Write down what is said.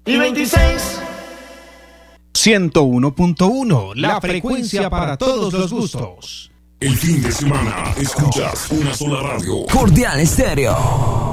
y 26. 101.1, la frecuencia para todos los gustos. El fin de semana escuchas una sola radio. Cordial Estéreo.